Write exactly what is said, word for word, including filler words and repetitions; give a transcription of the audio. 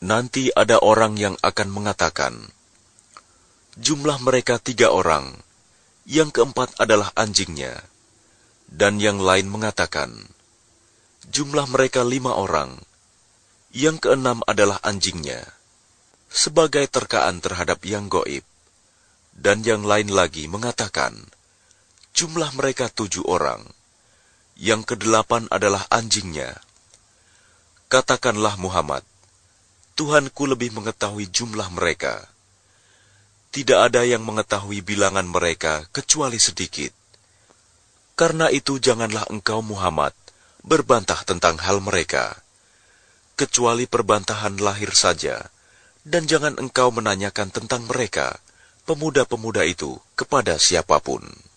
Nanti ada orang yang akan mengatakan, jumlah mereka tiga orang, yang keempat adalah anjingnya. Dan yang lain mengatakan, jumlah mereka lima orang, yang keenam adalah anjingnya, sebagai terkaan terhadap yang goib. Dan yang lain lagi mengatakan, jumlah mereka tujuh orang, yang kedelapan adalah anjingnya. Katakanlah Muhammad, Tuhanku lebih mengetahui jumlah mereka. Tidak ada yang mengetahui bilangan mereka kecuali sedikit. Karena itu janganlah engkau Muhammad berbantah tentang hal mereka, kecuali perbantahan lahir saja, dan jangan engkau menanyakan tentang mereka, pemuda-pemuda itu, kepada siapapun.